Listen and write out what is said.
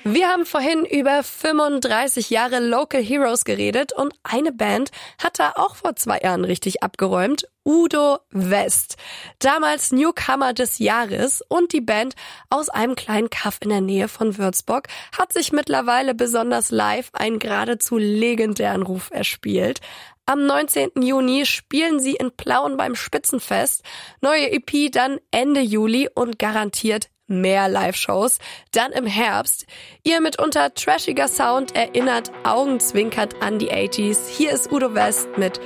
Wir haben vorhin über 35 Jahre Local Heroes geredet und eine Band hat da auch vor 2 Jahren richtig abgeräumt. Udo West. Damals Newcomer des Jahres und die Band aus einem kleinen Kaff in der Nähe von Würzburg hat sich mittlerweile besonders live einen geradezu legendären Ruf erspielt. Am 19. Juni spielen sie in Plauen beim Spitzenfest. Neue EP dann Ende Juli und garantiert mehr Live-Shows. Dann im Herbst. Ihr mitunter trashiger Sound erinnert augenzwinkert an die 80s. Hier ist Udo West mit